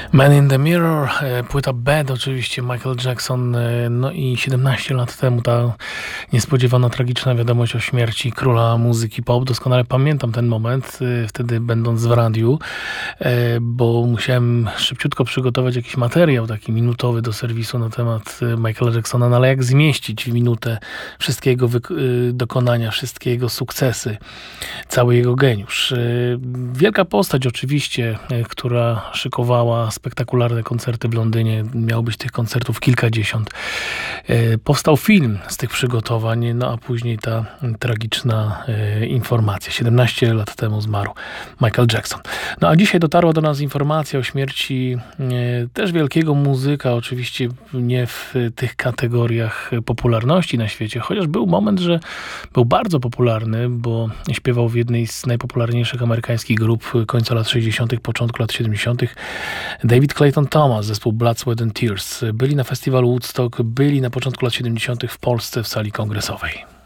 Man in the Mirror, płyta Bad oczywiście, Michael Jackson, no i 17 lat temu ta niespodziewana, tragiczna wiadomość o śmierci króla muzyki pop. Doskonale pamiętam ten moment, wtedy będąc w radiu, bo musiałem szybciutko przygotować jakiś materiał taki minutowy do serwisu na temat Michaela Jacksona, no ale jak zmieścić w minutę wszystkie jego dokonania, wszystkie jego sukcesy, cały jego geniusz. Wielka postać oczywiście, która szykowała spektakularne koncerty w Londynie. Miało być tych koncertów kilkadziesiąt. Powstał film z tych przygotowań, no a później ta tragiczna informacja. 17 lat temu zmarł Michael Jackson. No a dzisiaj dotarła do nas informacja o śmierci też wielkiego muzyka, oczywiście nie w tych kategoriach popularności na świecie, chociaż był moment, że był bardzo popularny, bo śpiewał w jednej z najpopularniejszych amerykańskich grup końca lat 60., początku lat 70. David Clayton Thomas, zespół Blood, Sweat and Tears. Byli na festiwalu Woodstock, byli na początku lat 70. w Polsce w sali kongresowej.